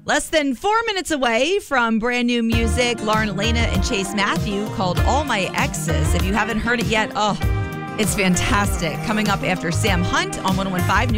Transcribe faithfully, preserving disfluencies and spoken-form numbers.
Less than four minutes away from brand new music, Lauren Elena and Chase Matthew called All My Exes. If you haven't heard it yet, oh, it's fantastic. Coming up after Sam Hunt on one oh one five.